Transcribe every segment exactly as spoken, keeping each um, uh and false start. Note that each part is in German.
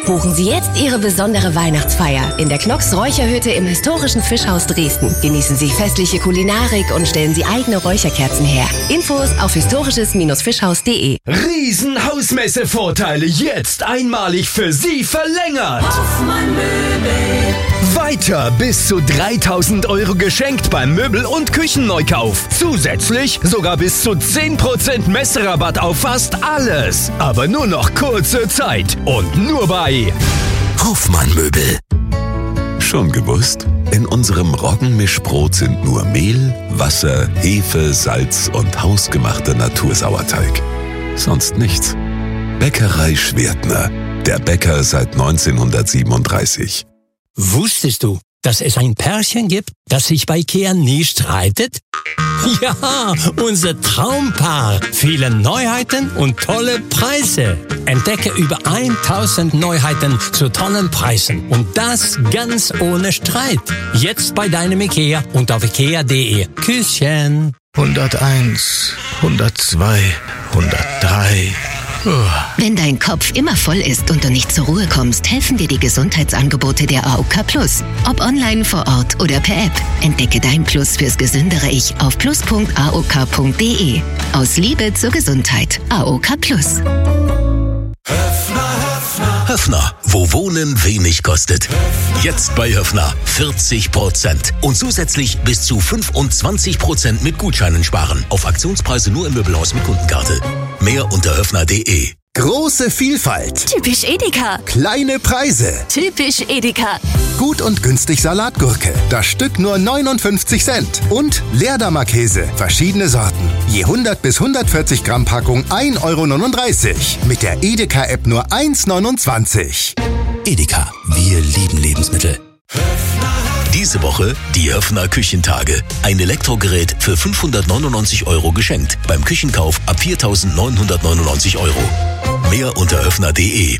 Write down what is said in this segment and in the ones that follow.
Buchen Sie jetzt Ihre besondere Weihnachtsfeier in der Knox Räucherhütte im historischen Fischhaus Dresden. Genießen Sie festliche Kulinarik und stellen Sie eigene Räucherkerzen her. Infos auf historisches Fischhaus punkt de. Riesenhausmesse-Vorteile jetzt einmalig für Sie verlängert. Hoffmann Möbel. Weiter bis zu dreitausend Euro geschenkt beim Möbel- und Küchenneukauf. Zusätzlich sogar bis zu zehn Prozent Messerabatt auf fast alles. Aber nur noch kurze Zeit und nur bei Hoffmann Möbel. Schon gewusst? In unserem Roggenmischbrot sind nur Mehl, Wasser, Hefe, Salz und hausgemachter Natursauerteig. Sonst nichts. Bäckerei Schwertner. Der Bäcker seit neunzehnhundertsiebenunddreißig. Wusstest du, dass es ein Pärchen gibt, das sich bei Ikea nie streitet? Ja, unser Traumpaar. Viele Neuheiten und tolle Preise. Entdecke über tausend Neuheiten zu tollen Preisen. Und das ganz ohne Streit. Jetzt bei deinem Ikea und auf ikea punkt de. Küsschen. hunderteins, hundertzwei, hundertdrei... Wenn dein Kopf immer voll ist und du nicht zur Ruhe kommst, helfen dir die Gesundheitsangebote der A O K Plus. Ob online, vor Ort oder per App. Entdecke dein Plus fürs gesündere Ich auf plus punkt a o k punkt de. Aus Liebe zur Gesundheit. A O K Plus. Höffner, wo Wohnen wenig kostet. Jetzt bei Höffner vierzig Prozent. Und zusätzlich bis zu fünfundzwanzig Prozent mit Gutscheinen sparen. Auf Aktionspreise nur im Möbelhaus mit Kundenkarte. Mehr unter höffner punkt de. Große Vielfalt. Typisch Edeka. Kleine Preise. Typisch Edeka. Gut und günstig Salatgurke. Das Stück nur neunundfünfzig Cent. Und Leerdammer-Käse. Verschiedene Sorten. Je hundert bis hundertvierzig Gramm Packung ein Euro neununddreißig. Mit der Edeka-App nur eins neunundzwanzig. Edeka, wir lieben Lebensmittel. Diese Woche die Höffner Küchentage. Ein Elektrogerät für fünfhundertneunundneunzig Euro geschenkt. Beim Küchenkauf ab viertausendneunhundertneunundneunzig Euro. Mehr unter höffner punkt de.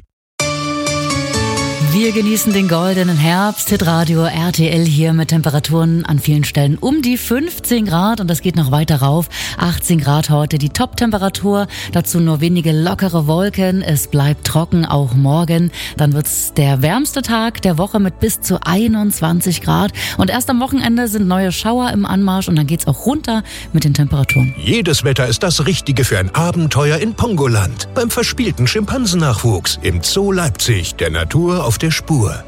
Wir genießen den goldenen Herbst. Hitradio R T L hier mit Temperaturen an vielen Stellen um die fünfzehn Grad und das geht noch weiter rauf. achtzehn Grad heute die Top-Temperatur. Dazu nur wenige lockere Wolken. Es bleibt trocken, auch morgen. Dann wird's der wärmste Tag der Woche mit bis zu einundzwanzig Grad. Und erst am Wochenende sind neue Schauer im Anmarsch und dann geht's auch runter mit den Temperaturen. Jedes Wetter ist das Richtige für ein Abenteuer in Pongoland. Beim verspielten Schimpansennachwuchs im Zoo Leipzig. Der Natur auf der Spur.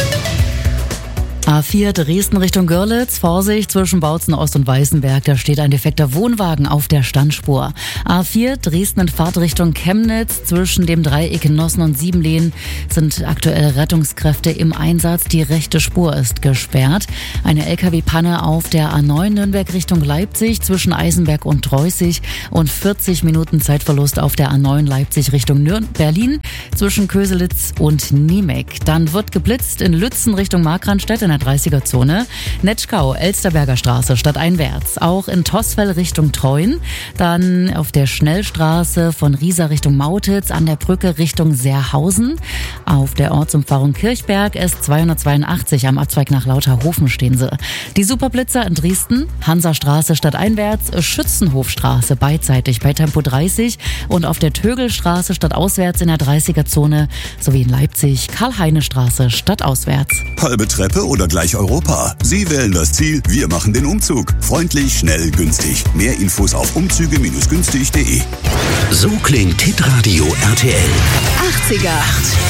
A vier Dresden Richtung Görlitz. Vorsicht zwischen Bautzen Ost und Weißenberg. Da steht ein defekter Wohnwagen auf der Standspur. A vier Dresden in Fahrtrichtung Chemnitz. Zwischen dem Dreieck Nossen und Siebenlehn sind aktuell Rettungskräfte im Einsatz. Die rechte Spur ist gesperrt. Eine L K W-Panne auf der A neun Nürnberg Richtung Leipzig zwischen Eisenberg und Treußig und vierzig Minuten Zeitverlust auf der A neun Leipzig Richtung Nürn- Berlin zwischen Köselitz und Niemek. Dann wird geblitzt in Lützen Richtung Markranstädt in der dreißiger-Zone. Netschkau, Elsterberger Straße stadteinwärts. Auch in Tosfeld Richtung Treuen. Dann auf der Schnellstraße von Riesa Richtung Mautitz, an der Brücke Richtung Seerhausen. Auf der Ortsumfahrung Kirchberg S zweihundertzweiundachtzig am Abzweig nach Lauterhofen stehen sie. Die Superblitzer in Dresden, Hansastraße stadteinwärts, Schützenhofstraße beidseitig bei Tempo dreißig und auf der Tögelstraße stadtauswärts in der dreißiger-Zone sowie in Leipzig Karl-Heine-Straße stadtauswärts. Halbe Treppe oder gleich Europa? Sie wählen das Ziel, wir machen den Umzug. Freundlich, schnell, günstig. Mehr Infos auf umzüge günstig punkt de. So klingt Hitradio R T L. achtziger.